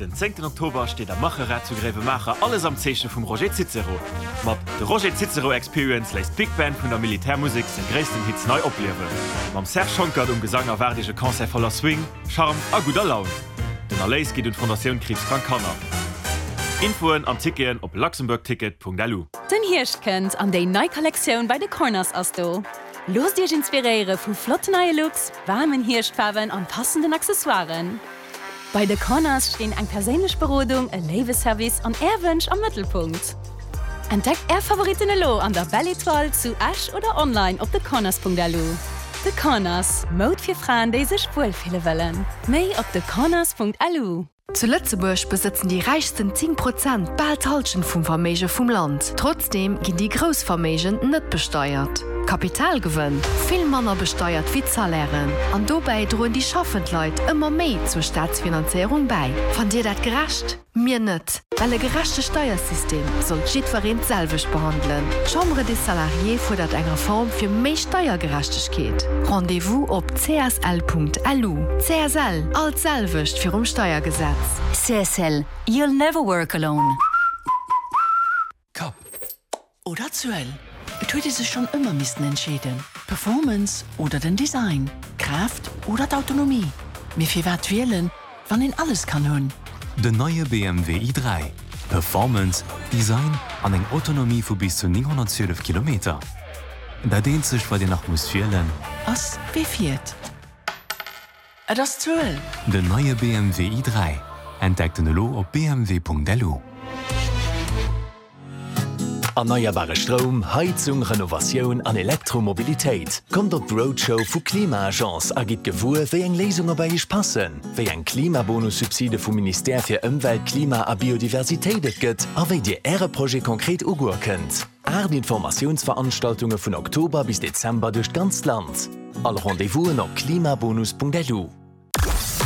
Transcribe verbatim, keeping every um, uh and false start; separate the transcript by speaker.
Speaker 1: Den zehnten Oktober steht der Macherrat zu Grevemacher alles am Zeche vom Roger Cicero. Mit der Roger Cicero Experience lässt Big Band von der Militärmusik den größten Hits neu ableben. Mit Serge Schonkert und Gesang erwartige Konzert voller Swing, Charme und guter Laune. Den Alais geht in Fondation Krebs Frankaner. Infoen am Ticket op luxemburg ticket punkt l u.
Speaker 2: Den Hirsch kennt an der neue Kollektion bei The Corners aus do. Los dich inspirieren von flotten neue Looks, warmen Hirschfarben und passenden Accessoires. Bei The Corners stehen eine persönliche Beratung, ein Lebensservice und Erwunsch am Mittelpunkt. Entdeckt er Favoriten lo an der Belle-Étoile zu Ash oder online auf the corners punkt l u. The Corners, Mode für Frauen, die sich wohlfühlen wollen. Mehr auf the corners punkt l u.
Speaker 3: Zu Lützeburg besitzen die reichsten zehn Prozent bald Halschen vom Vermögen vom Land. Trotzdem gehen die Großvermögen nicht besteuert. Kapitalgewinn viel Männer besteuert wie Salären. Und dabei drohen die Schaffendleute immer mehr zur Staatsfinanzierung bei. Von dir das gerecht? Mir nicht. Weil ein gerechtes Steuersystem soll jedermann selber behandeln. Chambre des Salariés fordert eine Reform für mehr Steuergerechtigkeit. Rendezvous auf c s l punkt l u. C S L, alt selwicht für um Steuergesetz.
Speaker 4: C S L, you'll never work alone.
Speaker 5: Kap. Oder Zuell. Et huet se schon immer missisten entschäden. Performance oder den Design, Kraft oder d'Autonomie. Mir fir wat wählen, wann en alles kann hunn.
Speaker 6: De neue B M W i drei. Performance, Design an eng Autonomie vu bis zu neunhundertzwölf Kilometer. Da dehnt sech, weil Dir noch muss wählen.
Speaker 5: Ass wie viert. Et as Zuell.
Speaker 6: De neue B M W i drei. Entdeckt den Lo op b m w punkt l u.
Speaker 7: Erneuerbare Strom, Heizung, Renovation an Elektromobilität. Kommt op Roadshow vu Klimaagence a git gewur, wéi eng Lesung bei ich passen, wéi eng Klimabonussubside vum Ministère fir Umwelt, Klima a Biodiversitéit gëtt, a wéi Dir Äre Projekt konkret uguer kënnt. Erd Informationsveranstaltungen vun Oktober bis Dezember durch ganz Land. All Rendezvous op klimabonus punkt l u.